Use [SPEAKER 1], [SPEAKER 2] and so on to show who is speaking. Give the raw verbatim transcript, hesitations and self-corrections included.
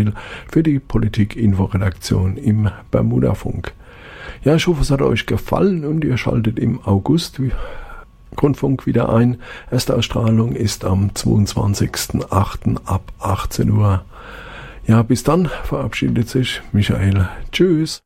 [SPEAKER 1] Michael für die Politik-Info-Redaktion im Bermuda-Funk. Ja, ich hoffe, es hat euch gefallen und ihr schaltet im August Grundfunk wieder ein. Erste Ausstrahlung ist am zweiundzwanzigsten achten ab achtzehn Uhr. Ja, bis dann verabschiedet sich Michael. Tschüss.